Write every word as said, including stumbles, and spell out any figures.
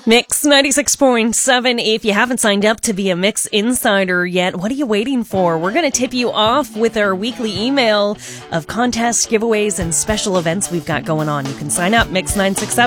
Mix ninety-six point seven. If you haven't signed up to be a Mix Insider yet, what are you waiting for? We're going to tip you off with our weekly email of contests, giveaways, and special events we've got going on. You can sign up, Mix nine six seven.